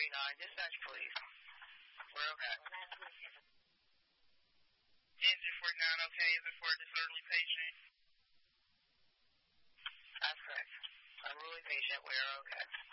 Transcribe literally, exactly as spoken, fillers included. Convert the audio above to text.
forty-nine, dispatch please. We're okay. Engine forty-nine, okay. Is it for a disorderly patient? That's correct. Unruly patient, we are okay.